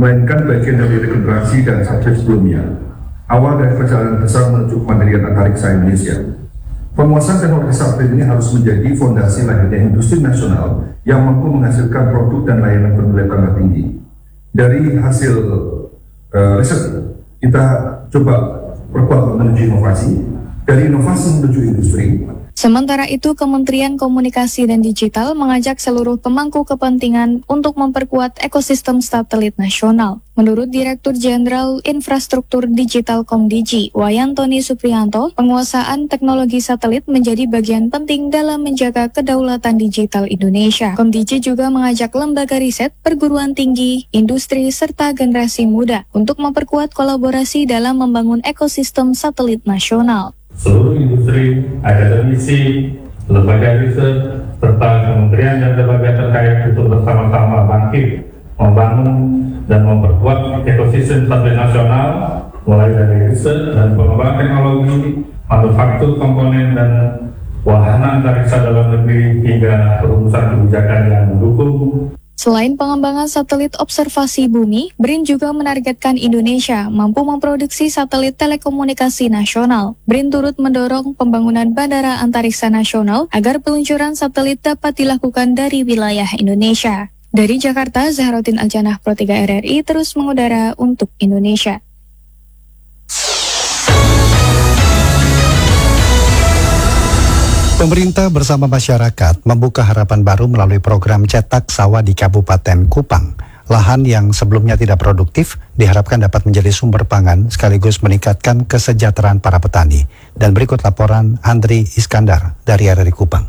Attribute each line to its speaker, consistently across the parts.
Speaker 1: melainkan bagian dari regenerasi dan satelit sebelumnya, awal dari perjalanan besar menuju kemandirian antariksa Indonesia. Penguasaan teknologi satelit ini harus menjadi fondasi lahirnya industri nasional yang mampu menghasilkan produk dan layanan bernilai tambah tinggi. Dari hasil riset, kita coba perkuat menuju inovasi, dari inovasi menuju industri.
Speaker 2: Sementara itu, Kementerian Komunikasi dan Digital mengajak seluruh pemangku kepentingan untuk memperkuat ekosistem satelit nasional. Menurut Direktur Jenderal Infrastruktur Digital Komdigi, Wayantoni Supriyanto, penguasaan teknologi satelit menjadi bagian penting dalam menjaga kedaulatan digital Indonesia. Komdigi juga mengajak lembaga riset, perguruan tinggi, industri, serta generasi muda untuk memperkuat kolaborasi dalam membangun ekosistem satelit nasional.
Speaker 3: Seluruh industri, akademisi, lembaga riset, serta kementerian dan lembaga terkait untuk bersama-sama bangkit, membangun dan memperkuat ekosistem satelit nasional, mulai dari riset dan pengembangan teknologi, manufaktur komponen dan wahana antariksa dalam negeri hingga perumusan kebijakan yang mendukung.
Speaker 2: Selain pengembangan satelit observasi bumi, BRIN juga menargetkan Indonesia mampu memproduksi satelit telekomunikasi nasional. BRIN turut mendorong pembangunan bandara antariksa nasional agar peluncuran satelit dapat dilakukan dari wilayah Indonesia. Dari Jakarta, Zahrotin Aljanah, Pro 3 RRI terus mengudara untuk Indonesia.
Speaker 4: Pemerintah bersama masyarakat membuka harapan baru melalui program cetak sawah di Kabupaten Kupang. Lahan yang sebelumnya tidak produktif diharapkan dapat menjadi sumber pangan sekaligus meningkatkan kesejahteraan para petani. Dan berikut laporan Andri Iskandar dari RRI Kupang.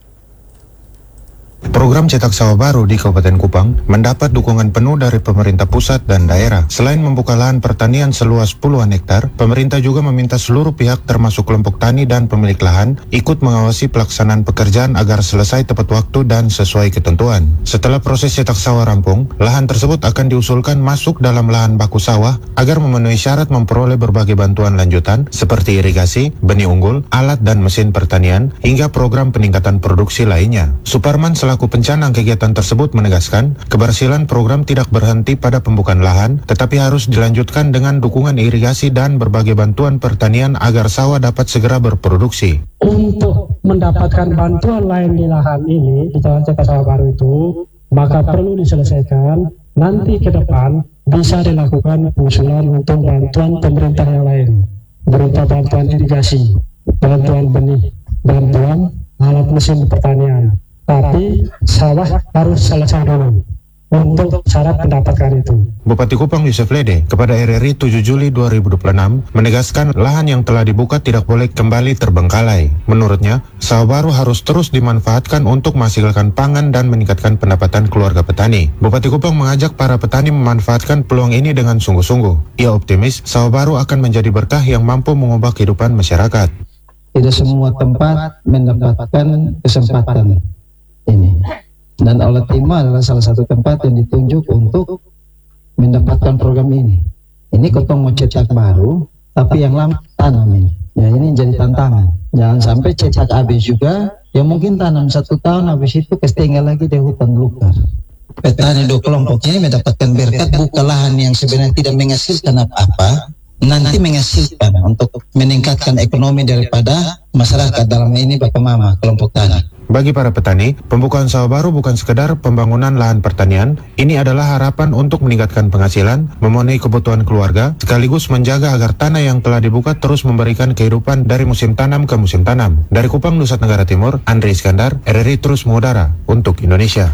Speaker 5: Program cetak sawah baru di Kabupaten Kupang mendapat dukungan penuh dari pemerintah pusat dan daerah. Selain membuka lahan pertanian seluas puluhan hektar, pemerintah juga meminta seluruh pihak termasuk kelompok tani dan pemilik lahan ikut mengawasi pelaksanaan pekerjaan agar selesai tepat waktu dan sesuai ketentuan. Setelah proses cetak sawah rampung, lahan tersebut akan diusulkan masuk dalam lahan baku sawah agar memenuhi syarat memperoleh berbagai bantuan lanjutan seperti irigasi, benih unggul, alat dan mesin pertanian, hingga program peningkatan produksi lainnya. Suparman selaku pencanang kegiatan tersebut menegaskan, keberhasilan program tidak berhenti pada pembukaan lahan, tetapi harus dilanjutkan dengan dukungan irigasi dan berbagai bantuan pertanian agar sawah dapat segera berproduksi.
Speaker 6: Untuk mendapatkan bantuan lain di lahan ini, di jalan cetak sawah baru itu, maka perlu diselesaikan. Nanti ke depan bisa dilakukan pengusulan untuk bantuan pemerintah yang lain, berupa bantuan irigasi, bantuan benih, bantuan alat mesin pertanian. Tapi sawah harus selesai dulu untuk syarat mendapatkan itu.
Speaker 5: Bupati Kupang Yusuf Lede kepada RRI 7 Juli 2026 menegaskan lahan yang telah dibuka tidak boleh kembali terbengkalai. Menurutnya, sawah baru harus terus dimanfaatkan untuk menghasilkan pangan dan meningkatkan pendapatan keluarga petani. Bupati Kupang mengajak para petani memanfaatkan peluang ini dengan sungguh-sungguh. Ia optimis sawah baru akan menjadi berkah yang mampu mengubah kehidupan masyarakat.
Speaker 7: Tidak semua tempat mendapatkan kesempatan ini, dan Olet Timah adalah salah satu tempat yang ditunjuk untuk mendapatkan program ini. Ini kotong mau cetak baru, tapi yang lama tanam ini. Ya, ini jadi tantangan. Jangan sampai cetak habis juga, ya mungkin tanam 1 tahun habis itu ketinggal lagi di hutan belukar. Petani dua kelompok ini mendapatkan berkat buka lahan yang sebenarnya tidak menghasilkan apa-apa, nanti menghasilkan untuk meningkatkan ekonomi daripada masyarakat, dalam ini Bapak Mama kelompok tani.
Speaker 5: Bagi para petani, pembukaan sawah baru bukan sekedar pembangunan lahan pertanian, ini adalah harapan untuk meningkatkan penghasilan, memenuhi kebutuhan keluarga, sekaligus menjaga agar tanah yang telah dibuka terus memberikan kehidupan dari musim tanam ke musim tanam. Dari Kupang, Nusa Tenggara Timur, Andri Iskandar, RRI terus mengudara untuk Indonesia.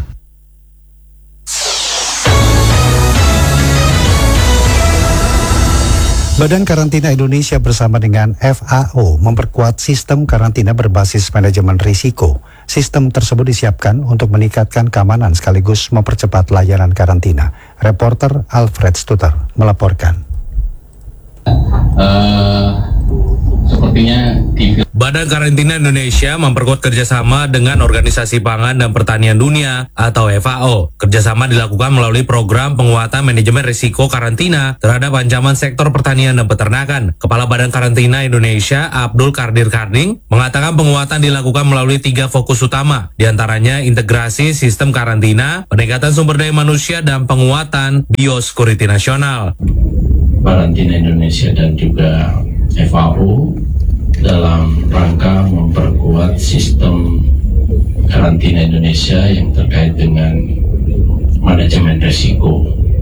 Speaker 4: Badan Karantina Indonesia bersama dengan FAO memperkuat sistem karantina berbasis manajemen risiko. Sistem tersebut disiapkan untuk meningkatkan keamanan sekaligus mempercepat layanan karantina. Reporter Alfred Stuter melaporkan.
Speaker 8: Seperti sepertinya di
Speaker 9: Badan Karantina Indonesia memperkuat kerjasama dengan Organisasi Pangan dan Pertanian Dunia atau FAO. Kerjasama dilakukan melalui program penguatan manajemen risiko karantina terhadap ancaman sektor pertanian dan peternakan. Kepala Badan Karantina Indonesia, Abdul Qadir Karding, mengatakan penguatan dilakukan melalui 3 fokus utama, diantaranya integrasi sistem karantina, peningkatan sumber daya manusia, dan penguatan biosecurity nasional.
Speaker 8: Karantina Indonesia dan juga FAO dalam rangka memperkuat sistem karantina Indonesia yang terkait dengan manajemen risiko.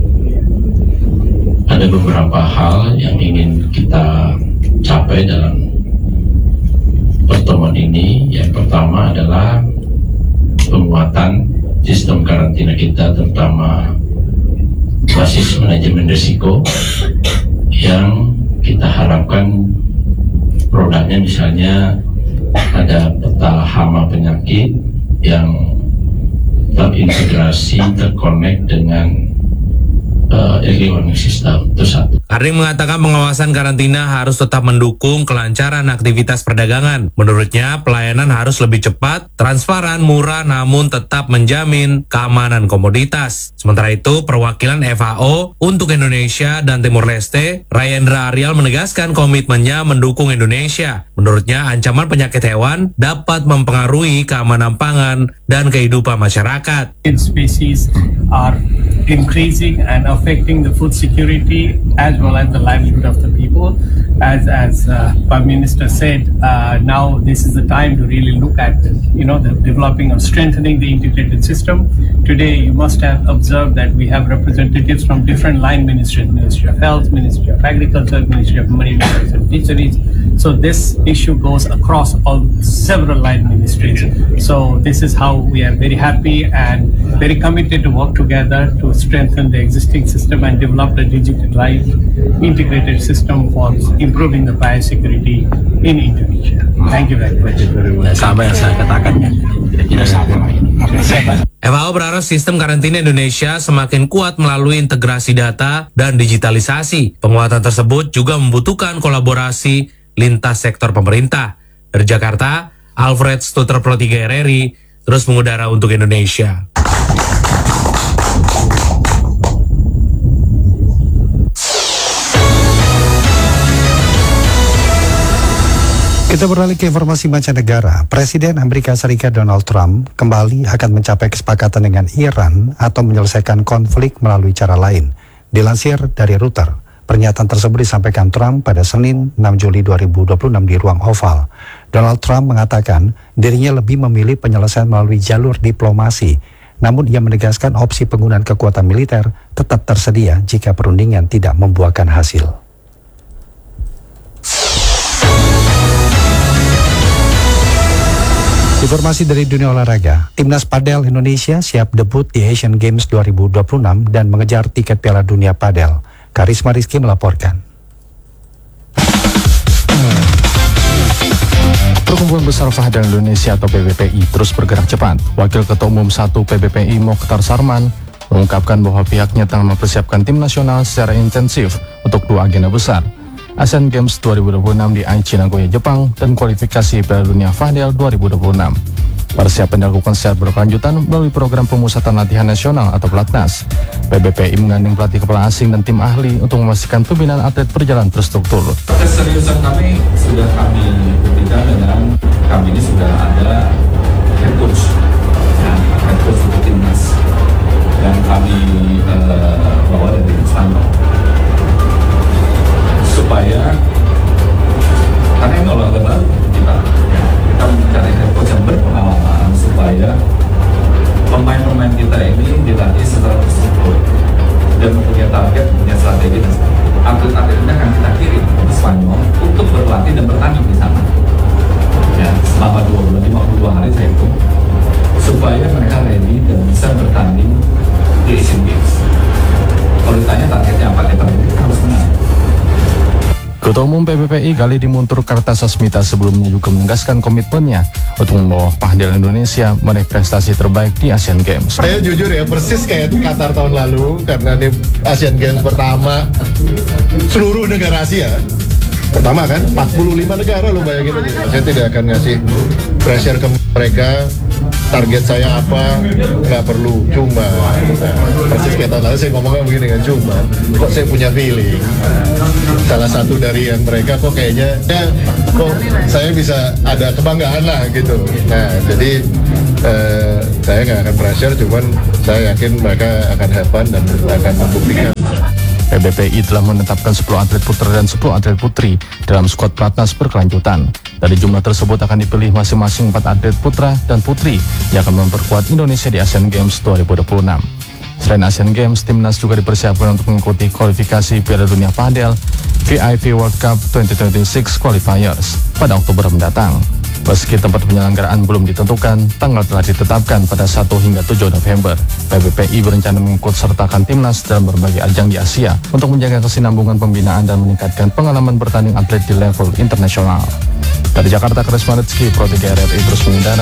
Speaker 8: Ada beberapa hal yang ingin kita capai dalam pertemuan ini. Yang pertama adalah penguatan sistem karantina kita, terutama basis manajemen risiko yang kita harapkan produknya misalnya ada peta hama penyakit yang terintegrasi, terkonek dengan early warning system. Itu satu.
Speaker 9: Karding mengatakan pengawasan karantina harus tetap mendukung kelancaran aktivitas perdagangan. Menurutnya, pelayanan harus lebih cepat, transparan, murah, namun tetap menjamin keamanan komoditas. Sementara itu, perwakilan FAO untuk Indonesia dan Timur Leste, Rayendra Aryal, menegaskan komitmennya mendukung Indonesia. Menurutnya, ancaman penyakit hewan dapat mempengaruhi keamanan pangan dan kehidupan masyarakat.
Speaker 10: Species are increasing and affecting the food security as well as the livelihood of the people. As Prime Minister said, now this is the time to really look at the developing or strengthening the integrated system. Today you must have observed that we have representatives from different line ministries, Ministry of Health, Ministry of Agriculture, Ministry of Marine Affairs and Fisheries. So this issue goes across several line ministries. So this is how we are very happy and very committed to work together to strengthen the existing system and develop a digitalized integrated system for improving the biosecurity in Indonesia. Thank you very much.
Speaker 8: Sama yang saya katakan, tidak sama.
Speaker 9: FAO berharap sistem karantina Indonesia semakin kuat melalui integrasi data dan digitalisasi. Penguatan tersebut juga membutuhkan kolaborasi lintas sektor pemerintah. Dari Jakarta, Alfred Stuter Pro 3 RRI, terus mengudara untuk Indonesia.
Speaker 4: Kita beralih ke informasi mancanegara. Presiden Amerika Serikat Donald Trump kembali akan mencapai kesepakatan dengan Iran atau menyelesaikan konflik melalui cara lain. Dilansir dari Reuters, pernyataan tersebut disampaikan Trump pada Senin 6 Juli 2026 di ruang Oval. Donald Trump mengatakan dirinya lebih memilih penyelesaian melalui jalur diplomasi. Namun ia menegaskan opsi penggunaan kekuatan militer tetap tersedia jika perundingan tidak membuahkan hasil. Informasi dari dunia olahraga, Timnas Padel Indonesia siap debut di Asian Games 2026 dan mengejar tiket Piala Dunia Padel. Karisma Rizky melaporkan.
Speaker 11: Perkumpulan Besar Padel Indonesia atau PBPI terus bergerak cepat. Wakil Ketua Umum 1 PBPI Mokhtar Sarman mengungkapkan bahwa pihaknya tengah mempersiapkan tim nasional secara intensif untuk 2 agenda besar. Asian Games 2026 di Aichi, Nagoya, Jepang, dan kualifikasi Piala Dunia Padel 2026. Persiapan dilakukan secara berkelanjutan melalui program pemusatan latihan nasional atau Pelatnas. PBPI menggandeng pelatih kepala asing dan tim ahli untuk memastikan pembinaan atlet berjalan terstruktur.
Speaker 12: Keseriusan kami sudah kami buktikan dengan kami ini sudah ada head coach untuk timnas yang kami bawa dari Istanbul. Supaya karena ini olahraga baru kita mencari head coach yang berpengalaman supaya pemain-pemain kita ini dilatih secara terstruktur dan mempunyai target, mempunyai strategi, dan atlet-atlet ini akan kita kirim ke Spanyol untuk berlatih dan bertanding di sana. Ya, selama 2 bulan, 52 hari saya hitung, supaya mereka ready dan bisa bertanding di Asian Games. Kalau ditanya targetnya apa, kita harus menang.
Speaker 11: Ketua Umum PBPI Galedi Muntur Kartasasmita sebelumnya juga menegaskan komitmennya untuk membawa Padel Indonesia meraih prestasi terbaik di Asian Games.
Speaker 13: Saya jujur ya, persis kayak Qatar tahun lalu, karena di Asian Games pertama seluruh negara Asia Pertama kan, 45 negara lo bayangin aja. Saya tidak akan ngasih pressure ke mereka. Target saya apa, nggak perlu, cuma persis kayak tahun lalu saya ngomongnya begini kan, cuma kok saya punya feeling salah satu dari yang mereka kok kayaknya kok saya bisa ada kebanggaan lah gitu. Nah jadi saya nggak akan pressure, cuman saya yakin mereka akan have fun dan akan membuktikan.
Speaker 11: PBPI telah menetapkan 10 atlet putra dan 10 atlet putri dalam skuad pelatnas berkelanjutan. Dari jumlah tersebut akan dipilih masing-masing 4 atlet putra dan putri yang akan memperkuat Indonesia di Asian Games 2026. Selain Asian Games, timnas juga dipersiapkan untuk mengikuti kualifikasi Piala Dunia Padel VIP World Cup 2026 Qualifiers pada Oktober mendatang. Meski tempat penyelenggaraan belum ditentukan, tanggal telah ditetapkan pada 1 hingga 7 November. PBPI berencana mengikut sertakan timnas dalam berbagai ajang di Asia untuk menjaga kesinambungan pembinaan dan meningkatkan pengalaman bertanding atlet di level internasional. Dari Jakarta, Kresma Rizky, Pro 3 RRI terus mengudara.